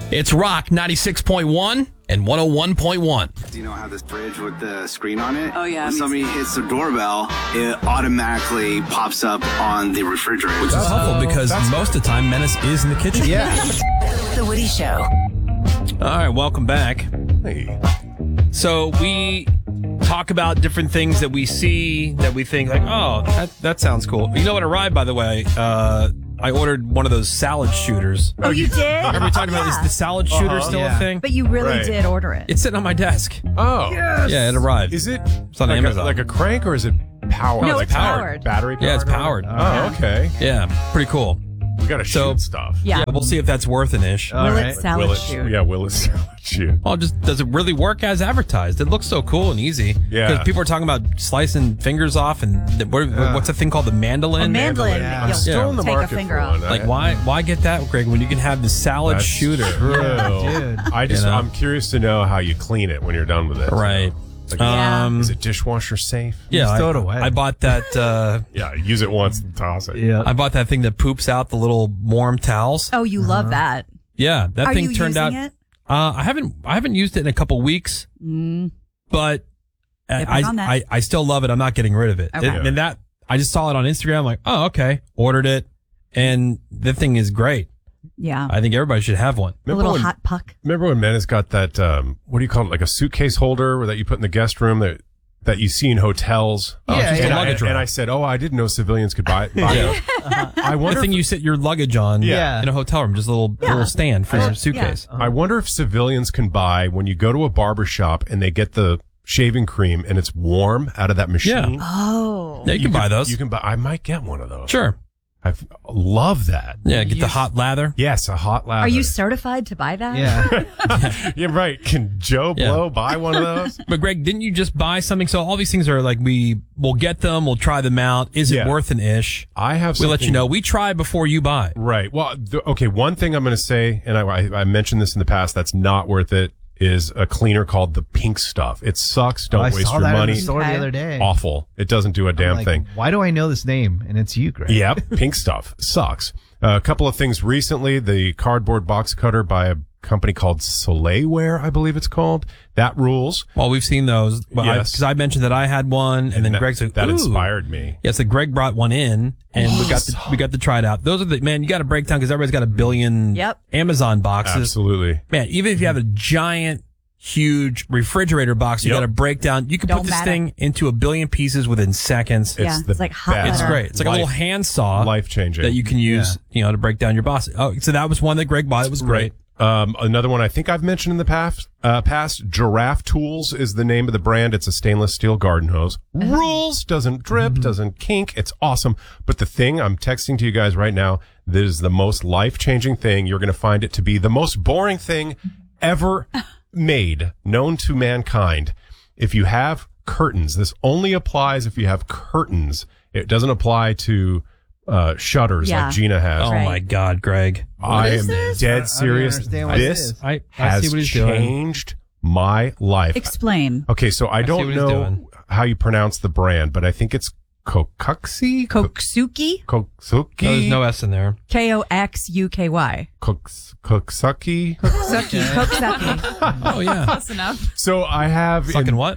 It's Rock 96.1 and 101.1. Do you know how this fridge with the screen on it? Oh, yeah. When somebody hits the doorbell, it automatically pops up on the refrigerator. Which is helpful because most of the time, Menace is in the kitchen. Yeah. The Woody Show. All right, welcome back. Hey. So we talk about different things that we see that we think like, oh, that sounds cool. You know what arrived, by the way? I ordered one of those salad shooters. Oh, you did? Remember we talking about is the salad shooter still a thing? But you really Right. did order it. It's sitting on my desk. Oh. Yeah, it arrived. Is it It's on like Amazon. like a crank or is it powered? No, like it's powered. Battery powered? Yeah, it's powered. Oh, okay. Yeah, pretty cool. We got to So- shoot stuff. Yeah. We'll see if that's worth an ish. Will it salad Will it, shoot? Yeah, will it salad shoot? Well, does it really work as advertised? It looks so cool and easy. Yeah. Because people are talking about slicing fingers off and what's the thing called the mandolin? A mandolin. I'm You'll still in the take a market finger for off. one. Like why get that, Greg, when you can have the salad That's shooter? True. Dude. I'm curious to know how you clean it when you're done with it. Right. Like, Yeah. is it dishwasher safe? Yeah, Just throw it away. I bought that. Yeah, use it once and toss it. Yeah. I bought that thing that poops out the little warm towels. Oh, you love that. Yeah, that Are thing you turned using out. it? I haven't used it in a couple weeks, but Depends on that. I still love it. I'm not getting rid of it. Okay. And that I just saw it on Instagram. I'm like, oh, okay. Ordered it, and the thing is great. Yeah. I think everybody should have one. A little hot puck. Remember when Menace got that, what do you call it, like a suitcase holder that you put in the guest room that you see in hotels? Yeah, just a and, luggage rack. and I said, oh, I didn't know civilians could buy those. I The wonder thing if, you sit your luggage on Yeah. in a hotel room, just a little stand for your suitcase. I wonder if civilians can buy when you go to a barber shop and they get the shaving cream and it's warm out of that machine. Oh. Yeah, you can buy those. You can buy. I might get one of those. Sure. I love that. Yeah, get the hot lather. Yes, a hot lather. Are you certified to buy that? Yeah. Yeah, right. Can Joe Yeah. Blow buy one of those? But Greg, didn't you just buy something? So all these things are like we'll get them, we'll try them out. Is it Yeah. worth an ish? I have. We'll let you something- know. We try before you buy. Right. Well, okay. One thing I'm going to say, and I mentioned this in the past, that's not worth it, is a cleaner called the Pink Stuff. It sucks. Don't I waste saw your that money. in the store Okay. the other day. Awful. It doesn't do a damn Like, thing. why do I know this name? And it's you, Greg. Yep. Pink Stuff sucks. A couple of things recently. The cardboard box cutter by a company called Soleilware, I believe it's called. That rules. Well, we've seen those. Yes. Because I mentioned that I had one, and then Greg's like, that "Ooh." inspired me. Yeah, so Greg brought one in, and we got to try it out. Those are you got to break down because everybody's got a billion Yep. Amazon boxes. Absolutely. Man, even if you have a giant, huge refrigerator box, you Yep. got to break down. You can Don't put this matter. thing into a billion pieces within seconds. Yeah, the it's like hot best. It's butter. great. It's like a little handsaw Life changing. that you can use, to break down your box. Oh, so that was one that Greg bought. It was great. Another one I think I've mentioned in the past, Giraffe Tools is the name of the brand. It's a stainless steel garden hose. Rules, doesn't drip, doesn't kink. It's awesome. But the thing I'm texting to you guys right now, that is the most life-changing thing. You're going to find it to be the most boring thing ever made, known to mankind. If you have curtains, this only applies if you have curtains. It doesn't apply to shutters Yeah. like Gina has. Oh Right. my God, Greg. I is am this? dead serious. understand what it This is. I has see what he's doing. changed my life. Explain. Okay, so I see don't what he's know doing. how you pronounce the brand, but I think it's Kokuxi? Koksuki? Koksuki? No, there's no S in there. Koxuky. Koksuki? Koksuki. Oh, yeah. Close enough. So I have... Fucking what?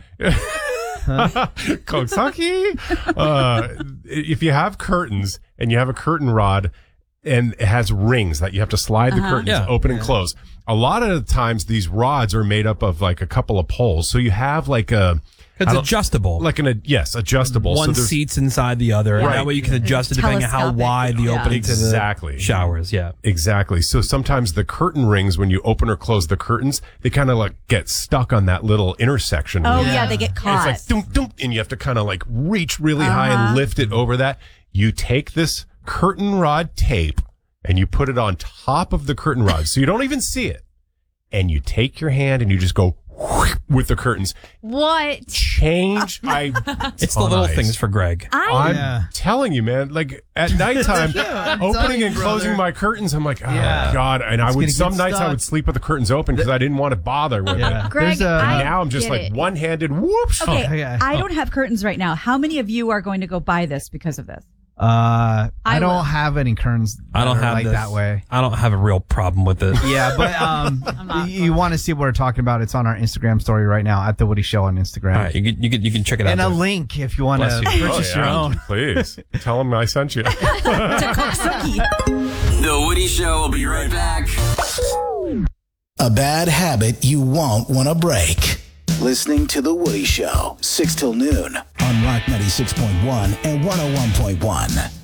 Koksaki? If you have curtains and you have a curtain rod and it has rings that you have to slide the curtains Yeah. open and close, a lot of the times these rods are made up of like a couple of poles. So you have like a... It's adjustable. Like adjustable. One so there's- seat's inside the other. And Right. that way you can adjust it depending on how Telescopic. wide the Yeah. opening to Exactly. the showers. Yeah. Exactly. So sometimes the curtain rings, when you open or close the curtains, they kind of like get stuck on that little intersection. Oh, ring. yeah, they get And caught. it's like, dunk, dunk, and you have to kind of like reach really high and lift it over that. You take this curtain rod tape and you put it on top of the curtain rod. So you don't even see it. And you take your hand and you just go with the curtains. What? Change. It's the little things for Greg. I'm Yeah. telling you, man, like at nighttime, opening telling you, and closing brother. my curtains, I'm like, oh Yeah. God. And I It's would, gonna some get nights I stuck. would sleep with the curtains open because I didn't want to bother with Yeah. it. Greg, There's a- I And now I'm just get like it. one-handed whoops. Okay, Oh, yeah. I don't have curtains right now. How many of you are going to go buy this because of this? I I don't will. have any kerns. I don't that are have like this. that way. I don't have a real problem with it. Yeah, but you want to see what we're talking about? It's on our Instagram story right now at The Woody Show on Instagram. All right, you can check it out. And a there. link if you want to Bless you. purchase your own. Please tell them I sent you. To cook Sookie. The Woody Show will be right back. A bad habit you won't want to break. Listening to The Woody Show, 6 till noon on Rock 96.1 and 101.1.